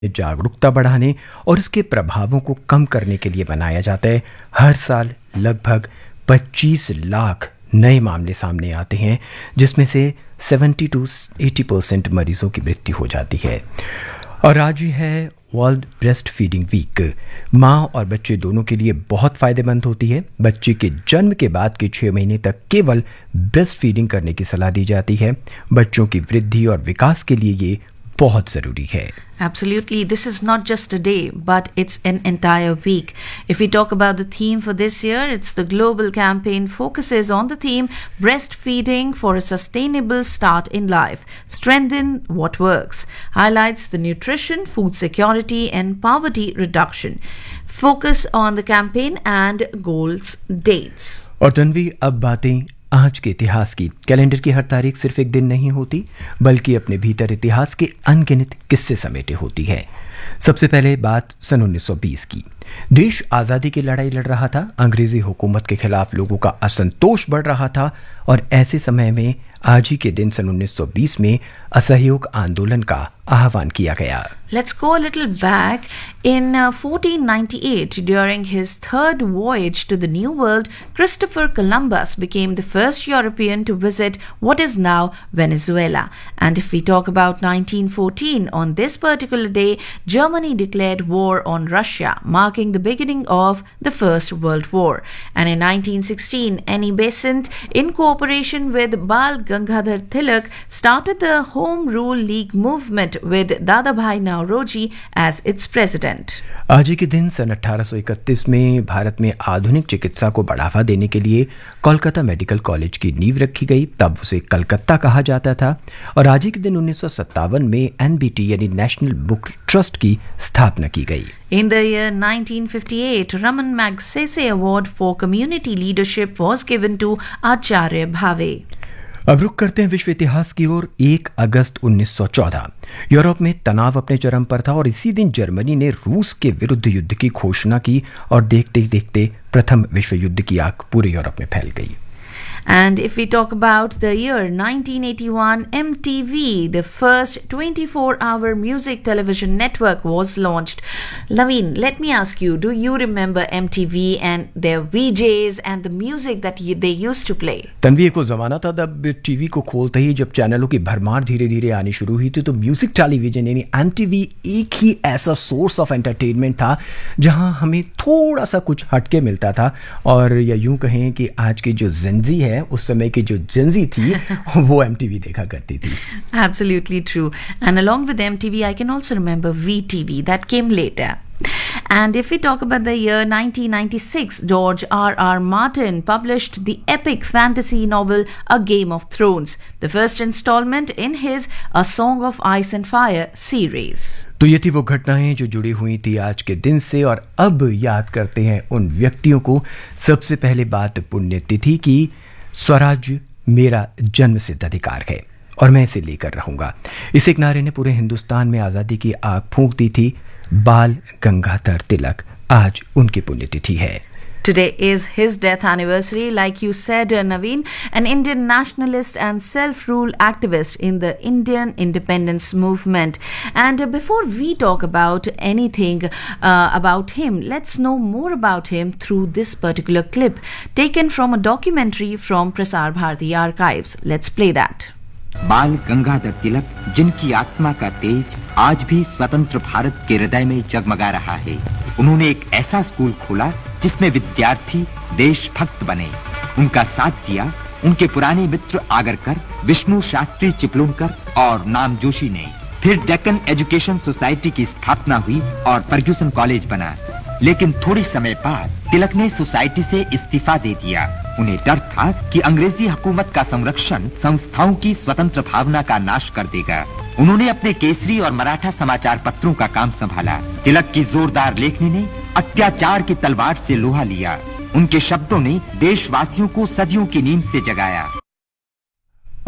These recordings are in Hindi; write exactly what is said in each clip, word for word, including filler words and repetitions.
जागरूकता बढ़ाने और इसके प्रभावों को कम करने के लिए बनाया जाता है। हर साल लगभग पच्चीस लाख नए मामले सामने आते हैं, जिसमें से सत्तर टू अस्सी परसेंट मरीजों की मृत्यु हो जाती है। और आज है वर्ल्ड ब्रेस्ट फीडिंग वीक। माँ और बच्चे दोनों के लिए बहुत फ़ायदेमंद होती है। बच्चे के जन्म के बाद के छः महीने तक केवल ब्रेस्ट फीडिंग करने की सलाह दी जाती है। बच्चों की वृद्धि और विकास के लिए ये बहुत ज़रूरी है। Absolutely. This is not just a day, but it's an entire week. If we talk about the theme for this year, it's the global campaign focuses on the theme breastfeeding for a sustainable start in life. Strengthen what works. Highlights the nutrition, food security and poverty reduction. Focus on the campaign and goals dates. और तन्वी, अब बातें आज के इतिहास की। कैलेंडर की हर तारीख सिर्फ एक दिन नहीं होती, बल्कि अपने भीतर इतिहास के अनगिनत किस्से समेटे होती है। सबसे पहले बात सन उन्नीस सौ बीस की। देश आज़ादी की लड़ाई लड़ रहा था। अंग्रेजी हुकूमत के खिलाफ लोगों का असंतोष बढ़ रहा था और ऐसे समय में आज ही के दिन सन उन्नीस सौ बीस में असहयोग आंदोलन का आह्वान किया गया। Let's go a little back. In uh, fourteen ninety-eight, during his third voyage to the New World, Christopher Columbus became the first European to visit what is now Venezuela. And if we talk about nineteen fourteen, on this particular day, Germany declared war on Russia, marking the beginning of the First World War. And in nineteen sixteen, Annie Besant, in cooperation with Bal Gangadhar Tilak, started the Home Rule League movement with Dadabhai Nauroji as its president. आज ही के दिन सन अठारह सौ इकतीस में भारत में आधुनिक चिकित्सा को बढ़ावा देने के लिए कोलकाता मेडिकल कॉलेज की नींव रखी गई। तब उसे कलकत्ता कहा जाता था। और आज ही के दिन उन्नीस सौ सत्तावन में एन बी टी यानी नेशनल बुक ट्रस्ट की स्थापना की गई। In the year nineteen fifty-eight, Raman Magsaysay Award for Community Leadership was given to Acharya Bhave. अब रुक करते हैं विश्व इतिहास की ओर। एक अगस्त उन्नीस सौ चौदह, यूरोप में तनाव अपने चरम पर था और इसी दिन जर्मनी ने रूस के विरुद्ध युद्ध की घोषणा की और देखते ही देखते प्रथम विश्व युद्ध की आग पूरे यूरोप में फैल गई। And if we talk about the year nineteen eighty-one, M T V, the first twenty-four hour music television network, was launched. Naveen, let me ask you, do you remember M T V and their V Js and the music that you, they used to play? Tanvi, एक वो ज़माना था जब टीवी को खोलते ही जब चैनलों की भरमार धीरे धीरे आनी शुरू हुई थी, तो म्यूजिक टेलीविजन यानी एम टी वी एक ही ऐसा सोर्स ऑफ एंटरटेनमेंट था जहां हमें थोड़ा सा कुछ हटके मिलता था। और या यूं कहें कि आज की जो जेनजी है, उस समय की जो जेनजी थी वो एम टी वी देखा करती थी। Absolutely true. And along with M T V, I can also remember V T V that came later. And if we talk about the year nineteen ninety-six, George R R Martin published the epic fantasy novel A Game of Thrones, the first installment in his A Song of Ice and Fire series. तो ये थी वो घटनाएं जो जुड़ी हुई थी आज के दिन से। और अब याद करते हैं उन व्यक्तियों को। सबसे पहले बात पुण्यतिथि की। स्वराज्य मेरा जन्मसिद्ध अधिकार है और मैं इसे लेकर रहूंगा, इस एक नारे ने पूरे हिंदुस्तान में आज़ादी की आग फूंक दी थी। बाल गंगाधर तिलक, आज उनकी पुण्यतिथि है। Today is his death anniversary, like you said, uh, Naveen, an Indian nationalist and self-rule activist in the Indian independence movement. And uh, before we talk about anything uh, about him, let's know more about him through this particular clip taken from a documentary from Prasar Bharati Archives. Let's play that. बाल गंगाधर तिलक, जिनकी आत्मा का तेज आज भी स्वतंत्र भारत के हृदय में जगमगा रहा है। उन्होंने एक ऐसा स्कूल खोला जिसमें विद्यार्थी देशभक्त बने। उनका साथ दिया उनके पुराने मित्र आगरकर, विष्णु शास्त्री चिपलूणकर और नाम जोशी ने। फिर डेक्कन एजुकेशन सोसाइटी की स्थापना हुई और फर्ग्यूसन कॉलेज बना। लेकिन थोड़ी समय बाद तिलक ने सोसाइटी से इस्तीफा दे दिया। उन्हें डर था कि अंग्रेजी हुकूमत का संरक्षण संस्थाओं की स्वतंत्र भावना का नाश कर देगा। उन्होंने अपने केसरी और मराठा समाचार पत्रों का काम संभाला। तिलक की जोरदार लेखनी ने अत्याचार की तलवार से लोहा लिया। उनके शब्दों ने देशवासियों को सदियों की नींद से जगाया।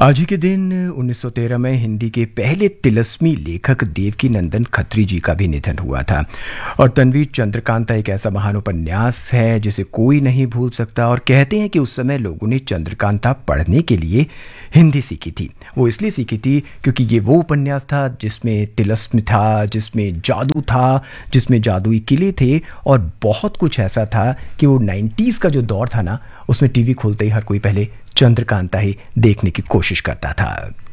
आज ही के दिन उन्नीस सौ तेरह में हिंदी के पहले तिलस्मी लेखक देवकी नंदन खत्री जी का भी निधन हुआ था। और तन्वी चंद्रकांता एक ऐसा महान उपन्यास है जिसे कोई नहीं भूल सकता। और कहते हैं कि उस समय लोगों ने चंद्रकांता पढ़ने के लिए हिंदी सीखी थी। वो इसलिए सीखी थी क्योंकि ये वो उपन्यास था जिसमें तिलस्म था, जिसमें जादू था, जिसमें जादुई किले थे और बहुत कुछ ऐसा था कि वो नाइन्टीज़ का जो दौर था ना, उसमें टीवी खोलते ही हर कोई पहले चंद्रकांता ही देखने की कोशिश करता था।